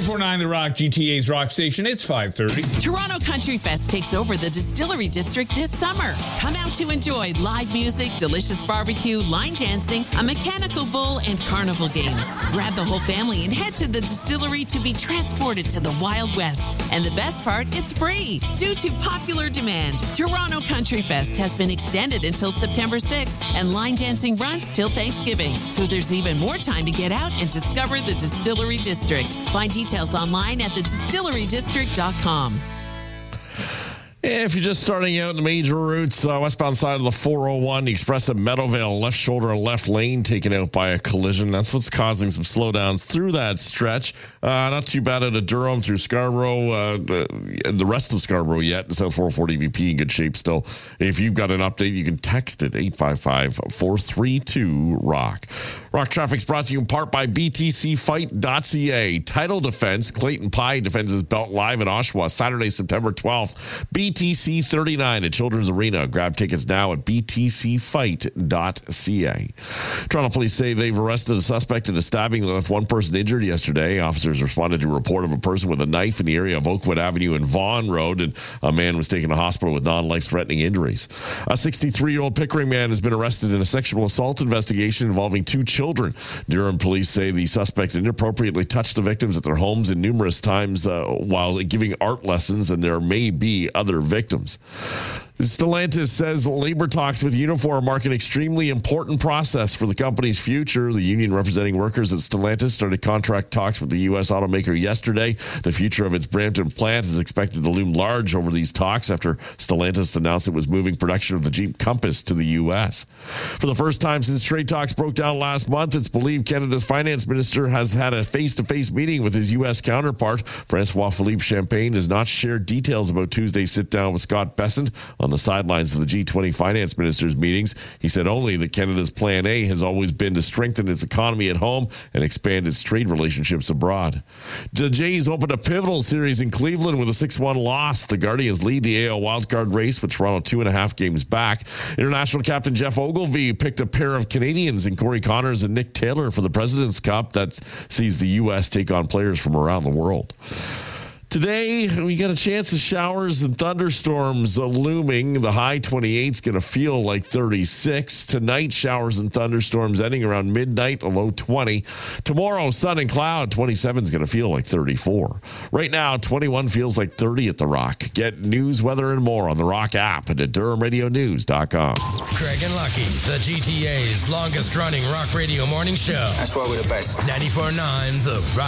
94.9 The Rock, GTA's Rock Station. It's 5:30. Toronto Country Fest takes over the Distillery District this summer. Come out to enjoy live music, delicious barbecue, line dancing, a mechanical bull, and carnival games. Grab the whole family and head to the distillery to be transported to the Wild West. And the best part, it's free. Due to popular demand, Toronto Country Fest has been extended until September 6th, and line dancing runs till Thanksgiving. So there's even more time to get out and discover the Distillery District. Find details online at thedistillerydistrict.com. If you're just starting out in the major routes, westbound side of the 401, the Express at Meadowvale, left shoulder and left lane taken out by a collision. That's what's causing some slowdowns through that stretch. Not too bad out of Durham through Scarborough, the rest of Scarborough yet. South 440 VP in good shape still. If you've got an update, you can text it 855-432-ROCK. Rock Traffic's brought to you in part by BTCfight.ca. Title defense, Clayton Pye defends his belt live in Oshawa, Saturday, September 12th. BTC 39 at Children's Arena. Grab tickets now at btcfight.ca. Toronto police say they've arrested a suspect in a stabbing that left one person injured yesterday. Officers responded to a report of a person with a knife in the area of Oakwood Avenue and Vaughan Road, and a man was taken to hospital with non-life-threatening injuries. A 63-year-old Pickering man has been arrested in a sexual assault investigation involving two children. Durham police say the suspect inappropriately touched the victims at their homes in numerous times while giving art lessons, and there may be other victims. Stellantis says labor talks with Unifor mark an extremely important process for the company's future. The union representing workers at Stellantis started contract talks with the U.S. automaker yesterday. The future of its Brampton plant is expected to loom large over these talks after Stellantis announced it was moving production of the Jeep Compass to the U.S. For the first time since trade talks broke down last month, it's believed Canada's finance minister has had a face-to-face meeting with his U.S. counterpart. François-Philippe Champagne has not shared details about Tuesday's sit-down with Scott Bessent on the sidelines of the G20 finance ministers' meetings. He said only that Canada's plan A has always been to strengthen its economy at home and expand its trade relationships abroad. The Jays opened a pivotal series in Cleveland with a 6-1 loss. The Guardians lead the AL wildcard race with Toronto 2.5 games back. International captain Jeff Ogilvie picked a pair of Canadians in Corey Connors and Nick Taylor for the President's Cup that sees the U.S. take on players from around the world. Today, we got a chance of showers and thunderstorms looming. The high 28 is going to feel like 36. Tonight, showers and thunderstorms ending around midnight, a low 20. Tomorrow, sun and cloud, 27 is going to feel like 34. Right now, 21 feels like 30 at The Rock. Get news, weather, and more on The Rock app and at DurhamRadioNews.com. Craig and Lucky, the GTA's longest-running rock radio morning show. That's why we're the best. 94.9 The Rock.